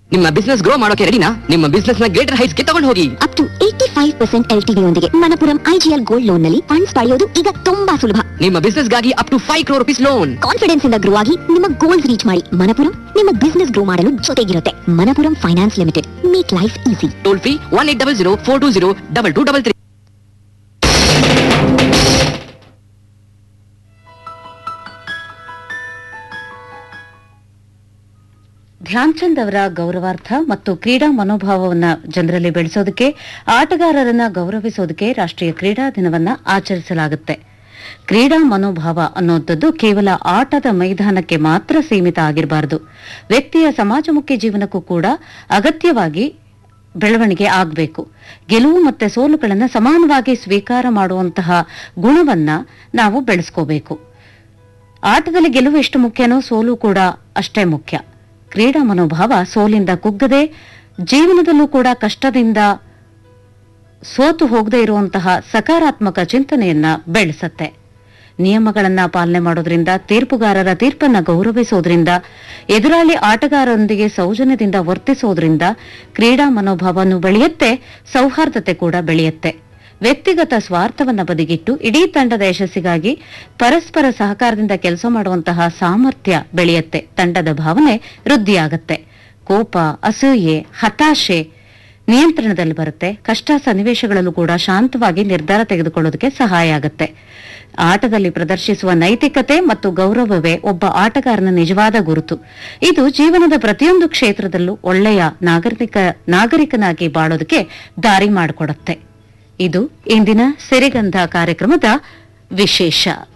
ನಿಮ್ಮ business grow ಮಾಡೋಕೆ ರೆಡಿನಾ? ನಿಮ್ಮ ಬಿಸ್ನೆಸ್ ನ ಗ್ರೇಟರ್ ಹೈಟ್ಸ್ ಗೆ ತಗೊಂಡು ಹೋಗಿ. ಅಪ್ ಟು 85% LTV ಯೊಂದಿಗೆ ಮಣಪುರಂ IGL ಗೋಲ್ಡ್ ಲೋನ್ ನಲ್ಲಿ ಫಂಡ್ಸ್ ಪಡೆಯೋದು ಈಗ ತುಂಬಾ ಸುಲಭ. ನಿಮ್ಮ ಬಿಸ್ನೆಸ್ ಗಾಗಿ up to 5 crore rupees loan. Confidence ಇಂದ ಗ್ರೋ ಆಗಿ ನಿಮ್ಮ ಗೋಲ್ಸ್ ರೀಚ್ ಮಾಡಿ. ಮಣಪುರಂ ನಿಮ್ಮ ಬಿಸ್ನೆಸ್ ಗ್ರೋ ಮಾಡಲು ಜೊತೆಗಿರುತ್ತೆ. Manappuram finance limited, make life easy. Toll free 1800 420 2233. Dhyan Chand ಅವರ ಗೌರವಾರ್ಥ ಮತ್ತು ಕ್ರೀಡಾ ಮನೋಭಾವವನ್ನು ಜನರಲ್ಲಿ ಬೆಳೆಸೋದಕ್ಕೆ, ಆಟಗಾರರನ್ನ ಗೌರವಿಸೋದಕ್ಕೆ ರಾಷ್ಟ್ರೀಯ ಕ್ರೀಡಾ ದಿನವನ್ನ ಆಚರಿಸಲಾಗುತ್ತೆ. ಕ್ರೀಡಾ ಮನೋಭಾವ ಅನ್ನೋದದ್ದು ಕೇವಲ ಆಟದ ಮೈದಾನಕ್ಕೆ ಮಾತ್ರ ಸೀಮಿತ ಆಗಿರಬಾರದು. ವ್ಯಕ್ತಿಯ ಸಮಾಜಮುಖಿ ಜೀವನಕ್ಕೂ ಕೂಡ ಅಗತ್ಯವಾಗಿ ಬೆಳವಣಿಗೆ ಆಗಬೇಕು. ಗೆಲುವು ಮತ್ತೆ ಸೋಲುಗಳನ್ನು ಸಮಾನವಾಗಿ ಸ್ವೀಕಾರ ಮಾಡುವಂತಹ ಗುಣವನ್ನ ನಾವು ಬೆಳೆಸ್ಕೋಬೇಕು. ಆಟದಲ್ಲಿ ಗೆಲುವು ಎಷ್ಟು ಮುಖ್ಯನೋ ಸೋಲು ಕೂಡ ಅಷ್ಟೇ ಮುಖ್ಯ. ಕ್ರೀಡಾ ಮನೋಭಾವ ಸೋಲಿಂದ ಕುಗ್ಗದೆ, ಜೀವನದಲ್ಲೂ ಕೂಡ ಕಷ್ಟದಿಂದ ಸೋತು ಹೋಗದೇ ಇರುವಂತಹ ಸಕಾರಾತ್ಮಕ ಚಿಂತನೆಯನ್ನ ಬೆಳೆಸತ್ತೆ. ನಿಯಮಗಳನ್ನ ಪಾಲನೆ ಮಾಡೋದ್ರಿಂದ, ತೀರ್ಪುಗಾರರ ತೀರ್ಪನ್ನ ಗೌರವಿಸೋದ್ರಿಂದ, ಎದುರಾಳಿ ಆಟಗಾರರೊಂದಿಗೆ ಸೌಜನ್ಯದಿಂದ ವರ್ತಿಸೋದ್ರಿಂದ ಕ್ರೀಡಾ ಮನೋಭಾವವನ್ನು ಬೆಳೆಯುತ್ತೆ, ಸೌಹಾರ್ದತೆ ಕೂಡ ಬೆಳೆಯುತ್ತೆ. ವ್ಯಕ್ತಿಗತ ಸ್ವಾರ್ಥವನ್ನ ಬದಿಗಿಟ್ಟು ಇಡೀ ತಂಡದ ಯಶಸ್ಸಿಗಾಗಿ ಪರಸ್ಪರ ಸಹಕಾರದಿಂದ ಕೆಲಸ ಮಾಡುವಂತಹ ಸಾಮರ್ಥ್ಯ ಬೆಳೆಯುತ್ತೆ. ತಂಡದ ಭಾವನೆ ವೃದ್ಧಿಯಾಗತ್ತೆ. ಕೋಪ, ಅಸೂಯೆ, ಹತಾಶೆ ನಿಯಂತ್ರಣದಲ್ಲಿ ಬರುತ್ತೆ. ಕಷ್ಟ ಸನ್ನಿವೇಶಗಳಲ್ಲೂ ಕೂಡ ಶಾಂತವಾಗಿ ನಿರ್ಧಾರ ತೆಗೆದುಕೊಳ್ಳೋದಕ್ಕೆ ಸಹಾಯ ಆಗುತ್ತೆ. ಆಟದಲ್ಲಿ ಪ್ರದರ್ಶಿಸುವ ನೈತಿಕತೆ ಮತ್ತು ಗೌರವವೇ ಒಬ್ಬ ಆಟಗಾರನ ನಿಜವಾದ ಗುರುತು. ಇದು ಜೀವನದ ಪ್ರತಿಯೊಂದು ಕ್ಷೇತ್ರದಲ್ಲೂ ಒಳ್ಳೆಯ ನಾಗರಿಕನಾಗಿ ಬಾಳೋದಕ್ಕೆ ದಾರಿ ಮಾಡಿಕೊಡುತ್ತೆ. ಇದು ಇಂದಿನ ಸಿರಿಗಂಧ ಕಾರ್ಯಕ್ರಮದ ವಿಶೇಷ.